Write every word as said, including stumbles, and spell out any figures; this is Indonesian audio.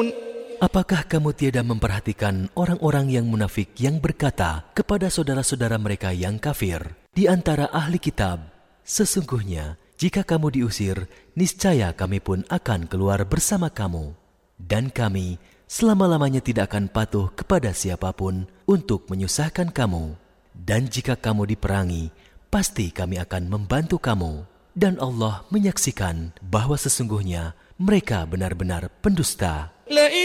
Apakah kamu tiada memperhatikan orang-orang yang munafik yang berkata kepada saudara-saudara mereka yang kafir di antara ahli kitab, sesungguhnya jika kamu diusir, niscaya kami pun akan keluar bersama kamu. Dan kami selama-lamanya tidak akan patuh kepada siapapun untuk menyusahkan kamu. Dan jika kamu diperangi, pasti kami akan membantu kamu. Dan Allah menyaksikan bahwa sesungguhnya mereka benar-benar pendusta.